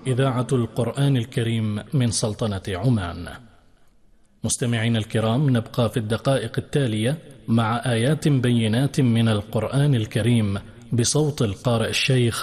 إذاعة القرآن الكريم من سلطنة عمان. مستمعين الكرام، نبقى في الدقائق التالية مع آيات بينات من القرآن الكريم بصوت القارئ الشيخ